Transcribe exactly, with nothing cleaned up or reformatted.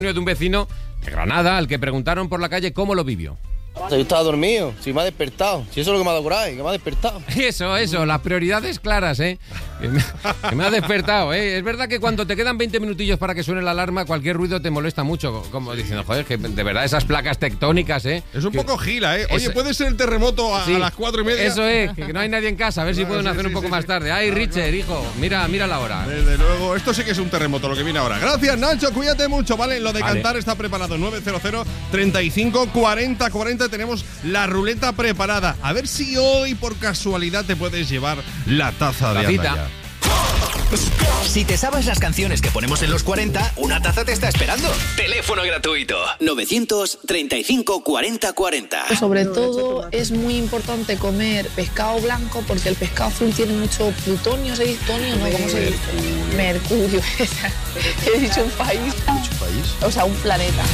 de un vecino de Granada al que preguntaron por la calle cómo lo vivió. Yo estaba dormido, si me ha despertado. Si eso es lo que me ha dado coraje, que me ha despertado. Eso, eso, las prioridades claras, ¿eh? Que me, que me ha despertado, ¿eh? Es verdad que cuando te quedan veinte minutillos para que suene la alarma, cualquier ruido te molesta mucho. Como diciendo, joder, que de verdad esas placas tectónicas, ¿eh? Es un que, poco gila, ¿eh? Oye, eso, ¿puede ser el terremoto a, sí, a las cuatro y media? Eso es, que no hay nadie en casa. A ver si pueden sí, hacer sí, un poco sí, más sí. tarde. Ay, Richard, hijo, mira, mira la hora. Desde luego, esto sí que es un terremoto lo que viene ahora. Gracias, Nacho, cuídate mucho, ¿vale? Lo de Vale. cantar está preparado. nueve cero cero, treinta y cinco, cuarenta, cuarenta. Tenemos la ruleta preparada. A ver si hoy, por casualidad, te puedes llevar la taza de La cita. Andaya. Si te sabes las canciones que ponemos en los cuarenta, una taza te está esperando. Teléfono gratuito novecientos treinta y cinco, cuarenta, cuarenta. Sobre todo es muy importante comer pescado blanco porque el pescado azul tiene mucho plutonio, ¿se dice? Tonio, ¿no? ¿Cómo se dice? Mercurio. He dicho un país. ¿Mucho país? O sea, un planeta.